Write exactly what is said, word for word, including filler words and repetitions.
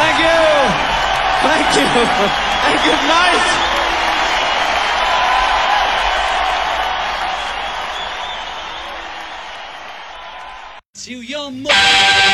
Thank you. Thank you. And good night. To your mother.